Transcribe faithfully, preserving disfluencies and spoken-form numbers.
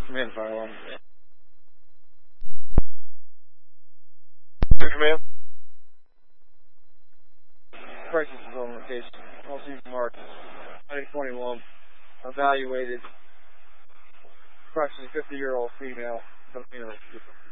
Command fire alarm. Command. Crisis is on location. All seems marked. twenty twenty-one. Evaluated. Approximately fifty-year-old female. Filipino.